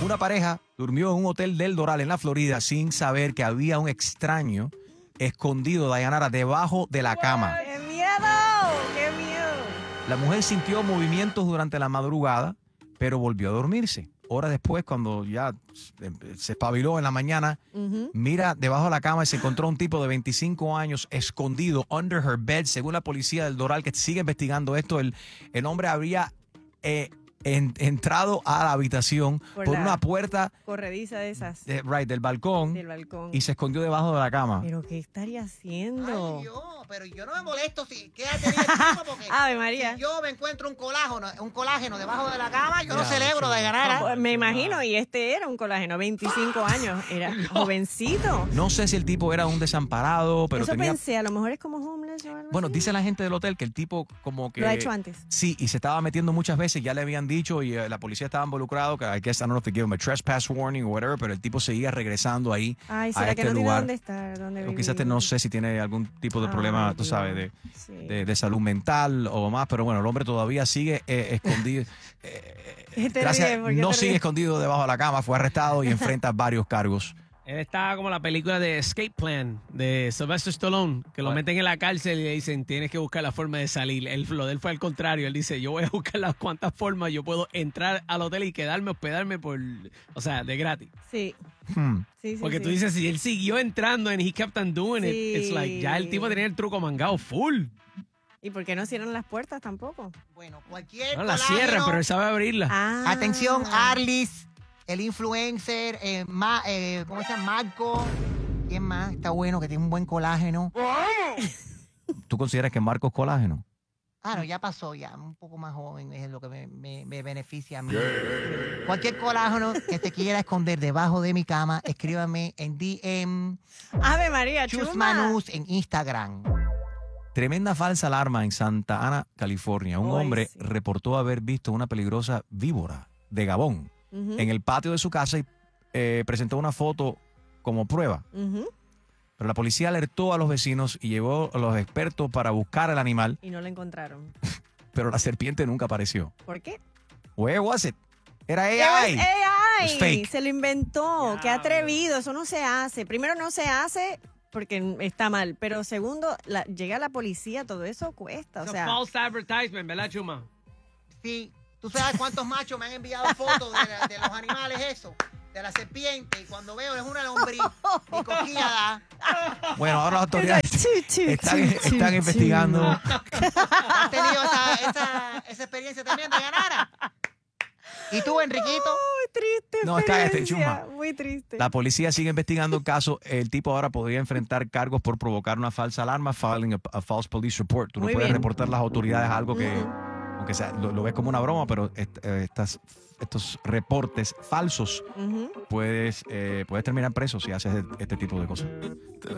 Una pareja durmió en un hotel del Doral en la Florida sin saber que había un extraño escondido, Dayanara, debajo de la cama. ¡Qué miedo! ¡Qué miedo! La mujer sintió movimientos durante la madrugada, pero volvió a dormirse. Horas después, cuando ya se espabiló en la mañana, mira debajo de la cama y se encontró un tipo de 25 años escondido under her bed. Según la policía del Doral, que sigue investigando esto, el hombre habría entrado a la habitación por una puerta corrediza de esas. Del balcón. Del balcón. Y se escondió debajo de la cama. ¿Pero qué estaría haciendo? Ay, pero yo no me molesto si quédate ahí encima porque Ave María. si yo me encuentro un colágeno debajo de la cama, yo lo celebro de ganar. Me imagino, y este era un colágeno, 25 años, era jovencito. No sé si el tipo era un desamparado, pero Eso tenía... pensé, a lo mejor es como homeless o algo Bueno, así. dice la gente del hotel que el tipo como que... Lo ha hecho antes. Sí, y se estaba metiendo muchas veces, ya le habían dicho y la policía estaba involucrado, que I guess I don't know if they give him a trespass warning o whatever, pero el tipo seguía regresando ahí Ay, a ¿será este que no tiene lugar. dónde estar? ¿Dónde O vivir? quizás no sé si tiene algún tipo de problema, tú sabes, de salud mental o más, pero bueno, el hombre todavía sigue escondido. No sigue escondido debajo de la cama, fue arrestado y enfrenta varios cargos. Él está como la película de Escape Plan de Sylvester Stallone, que lo meten en la cárcel y le dicen, tienes que buscar la forma de salir. Lo de él fue al contrario. Él dice, yo voy a buscar las cuantas formas yo puedo entrar al hotel y quedarme, hospedarme de gratis. Sí. Sí, Porque tú dices, si él siguió entrando and he kept on doing it, it's like, ya el tipo tenía el truco mangado full. ¿Y por qué no cierran las puertas tampoco? Bueno, cualquier No, la cierran, pero él sabe abrirla. Atención, Arlis, el influencer, ¿cómo se llama? Marco. ¿Quién más? Está bueno, que tiene un buen colágeno. ¿Tú consideras que Marco es colágeno? No, ya pasó, ya. Un poco más joven es lo que me beneficia a mí. Cualquier colágeno que te quiera esconder debajo de mi cama, escríbame en DM. ¡Ave María, Chusmanus en Instagram. Tremenda falsa alarma en Santa Ana, California. Un hombre reportó haber visto una peligrosa víbora de Gabón en el patio de su casa y presentó una foto como prueba. Pero la policía alertó a los vecinos y llevó a los expertos para buscar al animal. Y no lo encontraron. Pero la serpiente nunca apareció. ¿Por qué? Where was it? Era AI. AI. It's fake. Se lo inventó. Qué atrevido. Eso no se hace. Primero, no se hace porque está mal. Pero segundo, llega la policía, todo eso cuesta. O sea, false advertisement, ¿verdad, Chuma? Sí. ¿Tú sabes cuántos machos me han enviado fotos de los animales eso? De la serpiente, y cuando veo es una lombriz y coquillada. Bueno, ahora las autoridades están investigando. ¿Has tenido esa experiencia también de ganar? ¿Y tú, Enriquito? muy triste. No, cállate, Chuma. Muy triste. La policía sigue investigando el caso. El tipo ahora podría enfrentar cargos por provocar una falsa alarma, filing a false police report. Tú no puedes reportar a las autoridades algo que, aunque sea, lo ves como una broma, pero estos reportes falsos puedes terminar preso si haces este tipo de cosas.